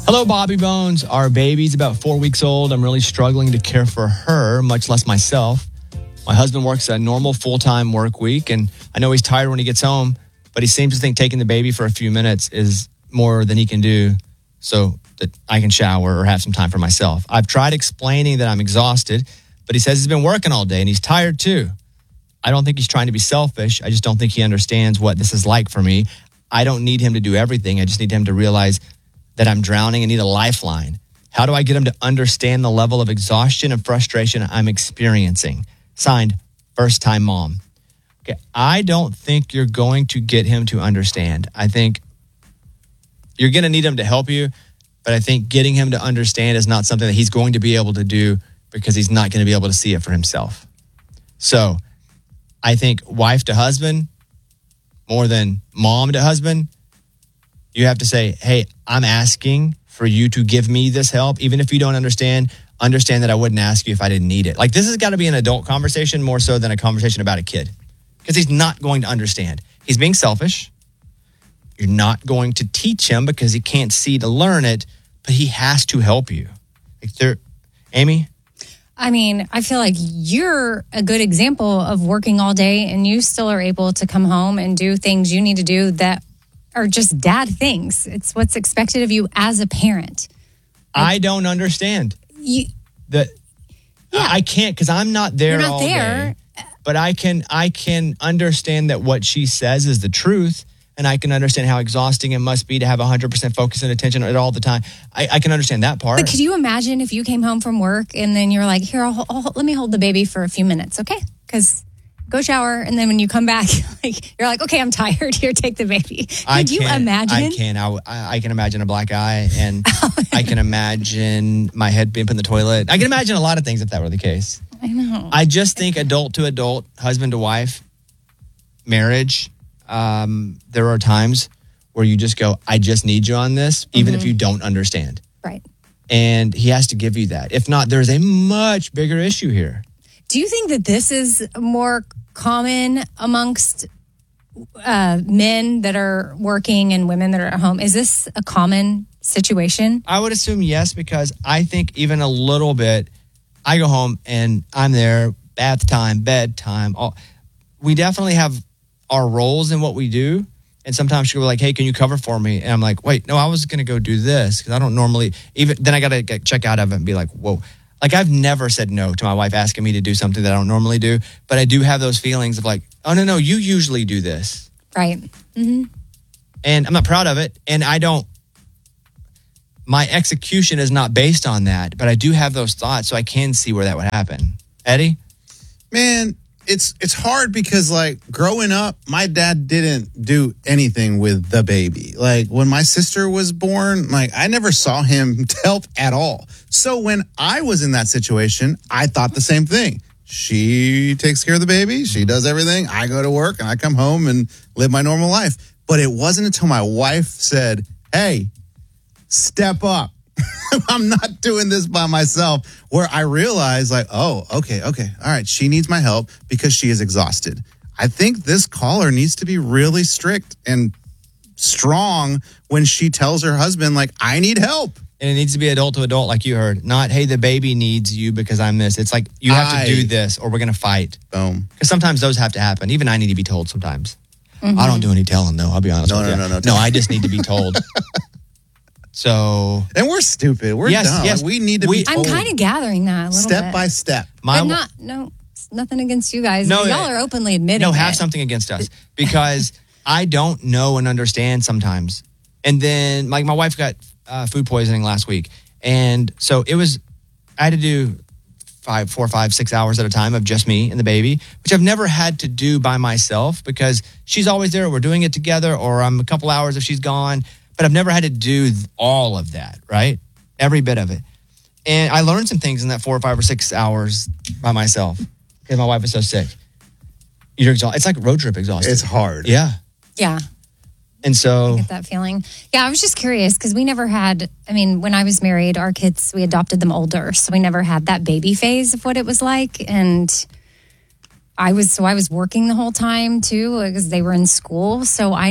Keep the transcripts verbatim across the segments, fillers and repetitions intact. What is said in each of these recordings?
Hello, Bobby Bones. Our baby's about four weeks old. I'm really struggling to care for her, much less myself. My husband works a normal full-time work week, and I know he's tired when he gets home, but he seems to think taking the baby for a few minutes is more than he can do so that I can shower or have some time for myself. I've tried explaining that I'm exhausted, but he says he's been working all day and he's tired too. I don't think he's trying to be selfish. I just don't think he understands what this is like for me. I don't need him to do everything. I just need him to realize that I'm drowning and need a lifeline. How do I get him to understand the level of exhaustion and frustration I'm experiencing? Signed, first time mom. Okay, I don't think you're going to get him to understand. I think you're going to need him to help you, but I think getting him to understand is not something that he's going to be able to do because he's not going to be able to see it for himself. So I think wife to husband, more than mom to husband, you have to say, hey, I'm asking for you to give me this help. Even if you don't understand, understand that I wouldn't ask you if I didn't need it. Like, this has got to be an adult conversation more so than a conversation about a kid, because he's not going to understand. He's being selfish. You're not going to teach him because he can't see to learn it, but he has to help you. Like, there, Amy? I mean, I feel like you're a good example of working all day and you still are able to come home and do things you need to do that are just dad things. It's what's expected of you as a parent. Like, I don't understand. You, that yeah. I can't, because I'm not there You're not all there. day. But I can I can understand that what she says is the truth, and I can understand how exhausting it must be to have one hundred percent focus and attention at all the time. I, I can understand that part. But could you imagine if you came home from work and then you're like, here, I'll, I'll, let me hold the baby for a few minutes, okay? Because go shower, and then when you come back, like you're like, okay, I'm tired. Here, take the baby. Could I you imagine? I can. I, I can imagine a black eye, and I can imagine my head being up in the toilet. I can imagine a lot of things if that were the case. I know. I just think adult to adult, husband to wife, marriage, um, there are times where you just go, I just need you on this, even mm-hmm. if you don't understand. Right. And he has to give you that. If not, there's a much bigger issue here. Do you think that this is more common amongst uh, men that are working and women that are at home? Is this a common situation? I would assume yes, because I think even a little bit, I go home and I'm there, bath time, bedtime. All, we definitely have our roles in what we do. And sometimes she'll be like, hey, can you cover for me? And I'm like, wait, no, I was going to go do this because I don't normally, even then I got to check out of it and be like, whoa. Like, I've never said no to my wife asking me to do something that I don't normally do, but I do have those feelings of like, oh, no, no, you usually do this. Right. Mm-hmm. And I'm not proud of it. And I don't, my execution is not based on that, but I do have those thoughts, so I can see where that would happen. Eddie? Man, it's it's hard because, like, growing up, my dad didn't do anything with the baby. Like, when my sister was born, like, I never saw him help at all. So when I was in that situation, I thought the same thing. She takes care of the baby. She does everything. I go to work and I come home and live my normal life. But it wasn't until my wife said, hey, step up. I'm not doing this by myself, where I realized, like, oh, okay, okay. All right. She needs my help because she is exhausted. I think this caller needs to be really strict and strong when she tells her husband, like, I need help. And it needs to be adult to adult, like you heard. Not, hey, the baby needs you because I'm this. It's like, you have I, to do this or we're going to fight. Boom. Because sometimes those have to happen. Even I need to be told sometimes. Mm-hmm. I don't do any telling, though. I'll be honest no, with no, you. No, no, no. No, I just need to be told. So. And we're stupid. We're yes, dumb. Yes, like, we need to we, be told. I'm kind of gathering that a little step bit. by step. My, but not, no, nothing against you guys. No, Y'all are openly admitting No, it. have something against us. Because I don't know and understand sometimes. And then, like, my wife got uh, food poisoning last week. And so it was, I had to do five, four, five, six hours at a time of just me and the baby, which I've never had to do by myself because she's always there. We're doing it together, or I'm a couple hours if she's gone. But I've never had to do all of that, right? Every bit of it. And I learned some things in that four or five or six hours by myself because my wife was so sick. You're exhausted. It's like road trip exhausted. It's hard. Yeah. Yeah. And so. I get that feeling. Yeah, I was just curious because we never had, I mean, when I was married, our kids, we adopted them older. So we never had that baby phase of what it was like. And I was, so I was working the whole time too because they were in school. So I don't,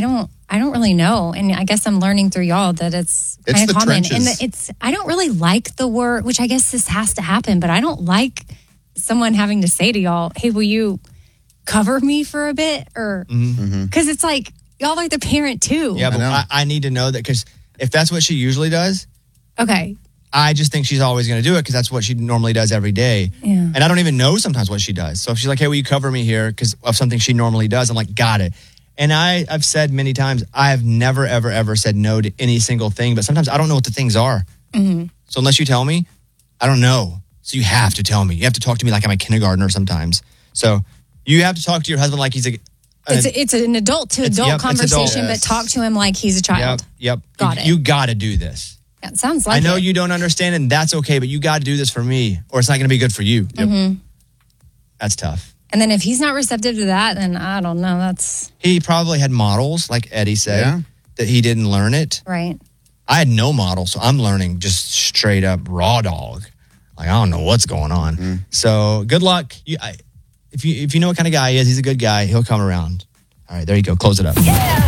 I don't really know. And I guess I'm learning through y'all that it's It's kind the of common. trenches. And the, it's, I don't really like the word, which I guess this has to happen, but I don't like someone having to say to y'all, hey, will you cover me for a bit? Or, because it's like, y'all are the parent too. Yeah, but know. I, I need to know that because if that's what she usually does, Okay. I just think she's always going to do it because that's what she normally does every day. Yeah. And I don't even know sometimes what she does. So if she's like, hey, will you cover me here because of something she normally does? I'm like, got it. And I, I've said many times, I have never, ever, ever said no to any single thing. But sometimes I don't know what the things are. Mm-hmm. So unless you tell me, I don't know. So you have to tell me. You have to talk to me like I'm a kindergartner sometimes. So you have to talk to your husband like he's a... It's, a, it's an adult to It's- adult yep, it's adult. conversation, Yes. but talk to him like he's a child. Yep, yep. Got you, it. You got to do this. Yeah, it sounds like I know it. you don't understand, and that's okay, but you got to do this for me, or it's not going to be good for you. Mm-hmm. That's tough. And then if he's not receptive to that, then I don't know. That's He probably had models, like Eddie said, Yeah. that he didn't learn it. right. I had no model, so I'm learning just straight up raw dog. Like, I don't know what's going on. Mm-hmm. So good luck. You, I, if you if you know what kind of guy he is, he's a good guy. He'll come around. All right, there you go. Close it up.